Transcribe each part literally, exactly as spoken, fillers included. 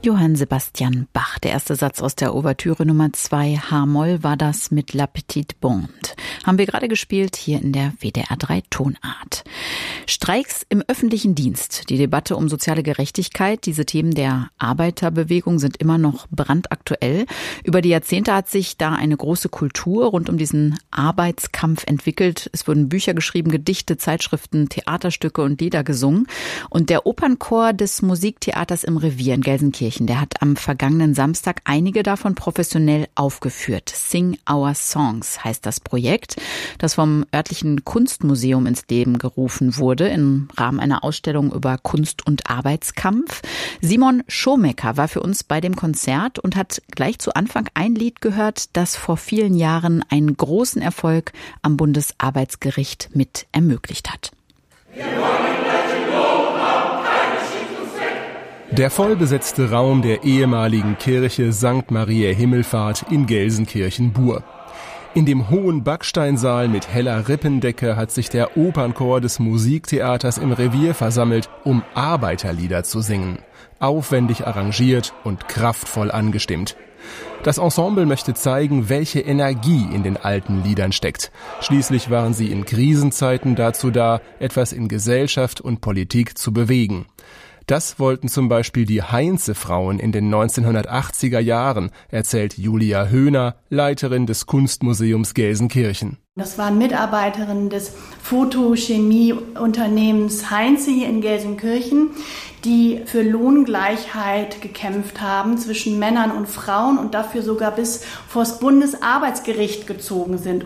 Johann Sebastian Bach. Der erste Satz aus der Ouvertüre Nummer zwei H-Moll war das mit La Petite Bande. Haben wir gerade gespielt hier in der W D R drei Tonart. Streiks im öffentlichen Dienst, die Debatte um soziale Gerechtigkeit, diese Themen der Arbeiterbewegung sind immer noch brandaktuell. Über die Jahrzehnte hat sich da eine große Kultur rund um diesen Arbeitskampf entwickelt. Es wurden Bücher geschrieben, Gedichte, Zeitschriften, Theaterstücke und Lieder gesungen. Und der Opernchor des Musiktheaters im Revier in Gelsenkirchen, der hat am vergangenen Samstag einige davon professionell aufgeführt. Sing Our Songs heißt das Projekt, das vom örtlichen Kunstmuseum ins Leben gerufen wurde im Rahmen einer Ausstellung über Kunst und Arbeitskampf. Simon Schomecker war für uns bei dem Konzert und hat gleich zu Anfang ein Lied gehört, das vor vielen Jahren einen großen Erfolg am Bundesarbeitsgericht mit ermöglicht hat. Der vollbesetzte Raum der ehemaligen Kirche Sankt Mariä Himmelfahrt in Gelsenkirchen-Bur. In dem hohen Backsteinsaal mit heller Rippendecke hat sich der Opernchor des Musiktheaters im Revier versammelt, um Arbeiterlieder zu singen. Aufwendig arrangiert und kraftvoll angestimmt. Das Ensemble möchte zeigen, welche Energie in den alten Liedern steckt. Schließlich waren sie in Krisenzeiten dazu da, etwas in Gesellschaft und Politik zu bewegen. Das wollten zum Beispiel die Heinze-Frauen in den neunzehnhundertachtziger Jahren, erzählt Julia Höhner, Leiterin des Kunstmuseums Gelsenkirchen. Das waren Mitarbeiterinnen des Photochemieunternehmens Heinze hier in Gelsenkirchen, die für Lohngleichheit gekämpft haben zwischen Männern und Frauen und dafür sogar bis vor das Bundesarbeitsgericht gezogen sind.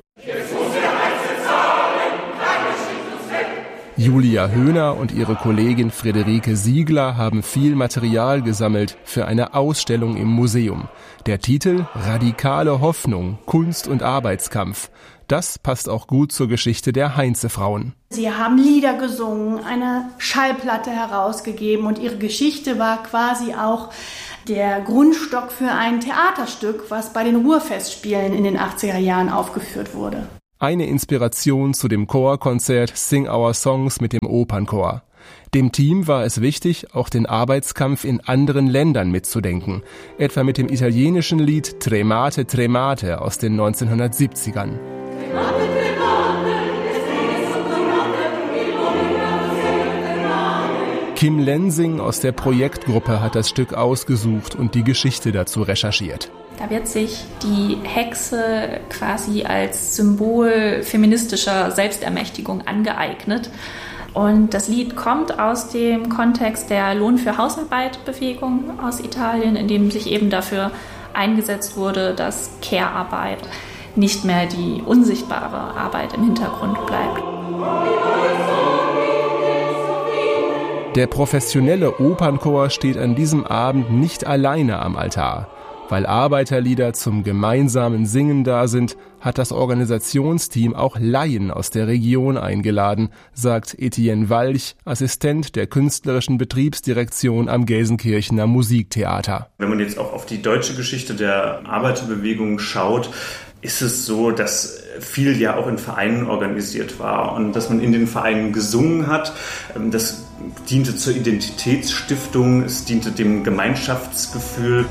Julia Höhner und ihre Kollegin Friederike Siegler haben viel Material gesammelt für eine Ausstellung im Museum. Der Titel Radikale Hoffnung, Kunst und Arbeitskampf. Das passt auch gut zur Geschichte der Heinze-Frauen. Sie haben Lieder gesungen, eine Schallplatte herausgegeben und ihre Geschichte war quasi auch der Grundstock für ein Theaterstück, was bei den Ruhrfestspielen in den achtziger Jahren aufgeführt wurde. Eine Inspiration zu dem Chorkonzert Sing Our Songs mit dem Opernchor. Dem Team war es wichtig, auch den Arbeitskampf in anderen Ländern mitzudenken, etwa mit dem italienischen Lied Tremate Tremate aus den neunzehnhundertsiebzigern. Kim Lensing aus der Projektgruppe hat das Stück ausgesucht und die Geschichte dazu recherchiert. Da wird sich die Hexe quasi als Symbol feministischer Selbstermächtigung angeeignet. Und das Lied kommt aus dem Kontext der Lohn für Hausarbeit-Bewegung aus Italien, in dem sich eben dafür eingesetzt wurde, dass Care-Arbeit nicht mehr die unsichtbare Arbeit im Hintergrund bleibt. Der professionelle Opernchor steht an diesem Abend nicht alleine am Altar. Weil Arbeiterlieder zum gemeinsamen Singen da sind, hat das Organisationsteam auch Laien aus der Region eingeladen, sagt Etienne Walch, Assistent der künstlerischen Betriebsdirektion am Gelsenkirchener Musiktheater. Wenn man jetzt auch auf die deutsche Geschichte der Arbeiterbewegung schaut, ist es so, dass viel ja auch in Vereinen organisiert war und dass man in den Vereinen gesungen hat. Das diente zur Identitätsstiftung, es diente dem Gemeinschaftsgefühl.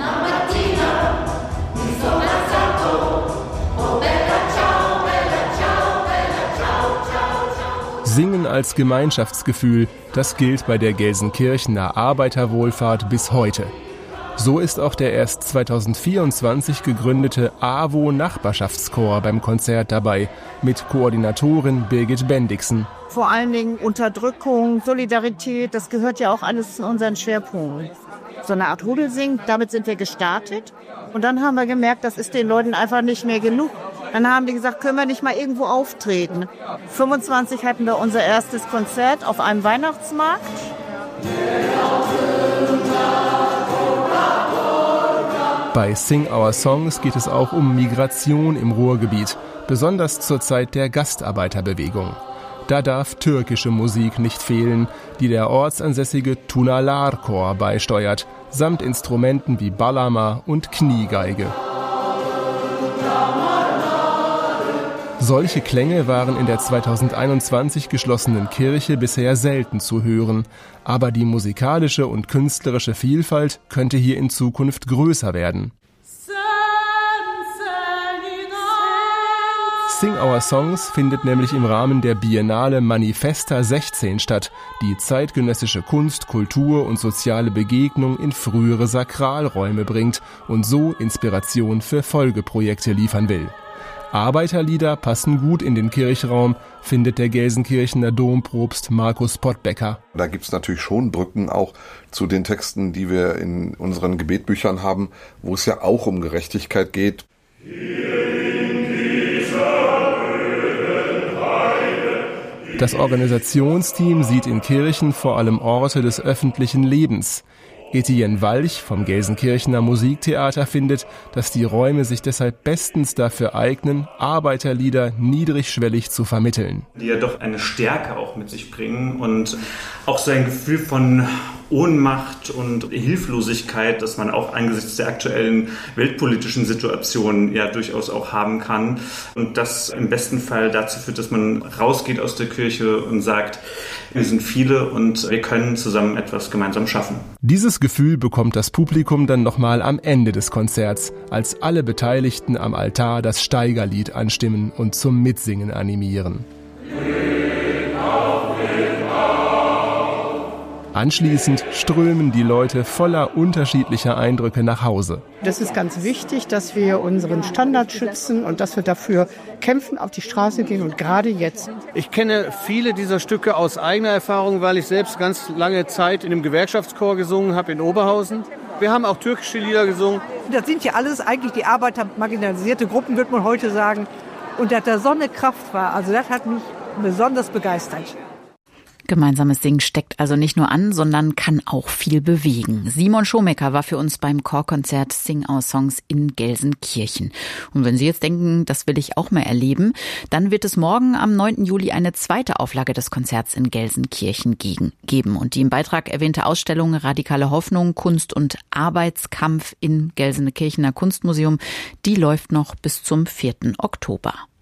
Singen als Gemeinschaftsgefühl, das gilt bei der Gelsenkirchener Arbeiterwohlfahrt bis heute. So ist auch der erst zweitausendvierundzwanzig gegründete A W O-Nachbarschaftschor beim Konzert dabei, mit Koordinatorin Birgit Bendixen. Vor allen Dingen Unterdrückung, Solidarität, das gehört ja auch alles zu unseren Schwerpunkten. So eine Art Hudelsingen, damit sind wir gestartet. Und dann haben wir gemerkt, das ist den Leuten einfach nicht mehr genug. Dann haben die gesagt, können wir nicht mal irgendwo auftreten. fünfundzwanzig hatten wir unser erstes Konzert auf einem Weihnachtsmarkt. Bei Sing Our Songs geht es auch um Migration im Ruhrgebiet, besonders zur Zeit der Gastarbeiterbewegung. Da darf türkische Musik nicht fehlen, die der ortsansässige Tunalar-Chor beisteuert, samt Instrumenten wie Balama und Kniegeige. Solche Klänge waren in der zweitausendeinundzwanzig geschlossenen Kirche bisher selten zu hören. Aber die musikalische und künstlerische Vielfalt könnte hier in Zukunft größer werden. Sing Our Songs findet nämlich im Rahmen der Biennale Manifesta sechzehn statt, die zeitgenössische Kunst, Kultur und soziale Begegnung in frühere Sakralräume bringt und so Inspiration für Folgeprojekte liefern will. Arbeiterlieder passen gut in den Kirchraum, findet der Gelsenkirchener Dompropst Markus Pottbecker. Da gibt's natürlich schon Brücken auch zu den Texten, die wir in unseren Gebetbüchern haben, wo es ja auch um Gerechtigkeit geht. Das Organisationsteam sieht in Kirchen vor allem Orte des öffentlichen Lebens. Etienne Walch vom Gelsenkirchener Musiktheater findet, dass die Räume sich deshalb bestens dafür eignen, Arbeiterlieder niedrigschwellig zu vermitteln. Die ja doch eine Stärke auch mit sich bringen und auch so ein Gefühl von Ohnmacht und Hilflosigkeit, das man auch angesichts der aktuellen weltpolitischen Situation ja durchaus auch haben kann. Und das im besten Fall dazu führt, dass man rausgeht aus der Kirche und sagt, wir sind viele und wir können zusammen etwas gemeinsam schaffen. Dieses Gefühl bekommt das Publikum dann nochmal am Ende des Konzerts, als alle Beteiligten am Altar das Steigerlied anstimmen und zum Mitsingen animieren. Anschließend strömen die Leute voller unterschiedlicher Eindrücke nach Hause. Das ist ganz wichtig, dass wir unseren Standard schützen und dass wir dafür kämpfen, auf die Straße gehen und gerade jetzt. Ich kenne viele dieser Stücke aus eigener Erfahrung, weil ich selbst ganz lange Zeit in einem Gewerkschaftschor gesungen habe in Oberhausen. Wir haben auch türkische Lieder gesungen. Das sind ja alles eigentlich die arbeitermarginalisierte Gruppen, würde man heute sagen. Und dass da so eine Kraft war, also das hat mich besonders begeistert. Gemeinsames Singen steckt also nicht nur an, sondern kann auch viel bewegen. Simon Schomecker war für uns beim Chorkonzert Sing Our Songs in Gelsenkirchen. Und wenn Sie jetzt denken, das will ich auch mal erleben, dann wird es morgen am neunten Juli eine zweite Auflage des Konzerts in Gelsenkirchen geben. Und die im Beitrag erwähnte Ausstellung Radikale Hoffnung, Kunst und Arbeitskampf im Gelsenkirchener Kunstmuseum, die läuft noch bis zum vierten Oktober.